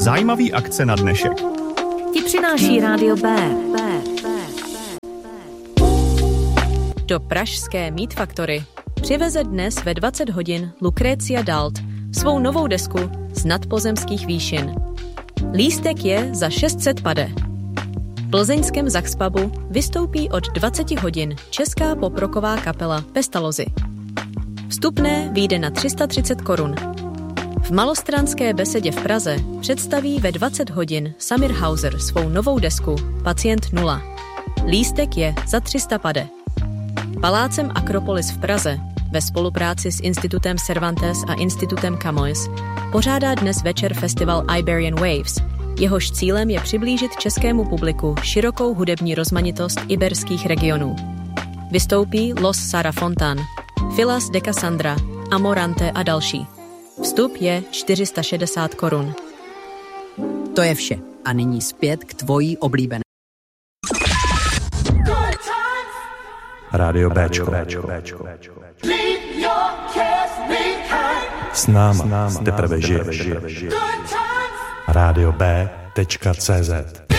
Zajímavý akce na dnešek ti přináší Rádio B. Do pražské Meat Factory přiveze dnes ve 20 hodin Lucrecia Dalt svou novou desku z nadpozemských výšin. Lístek je za 600 pade. V plzeňském Zaxpubu vystoupí od 20 hodin česká poprocková kapela Pestalozy. Vstupné vyjde na 330 korun. V Malostranské besedě v Praze představí ve 20 hodin Samir Hauser svou novou desku Pacient 0. Lístek je za 300 pade. Palácem Akropolis v Praze ve spolupráci s Institutem Cervantes a Institutem Camões pořádá dnes večer festival Iberian Waves. Jehož cílem je přiblížit českému publiku širokou hudební rozmanitost iberských regionů. Vystoupí Los Sara Fontan, Filas de Cassandra, Amorante a další. Vstup je 460 korun. To je vše. A nyní zpět k tvojí oblíbené. Rádio Béčko. S náma teprve žiješ. Rádio B.cz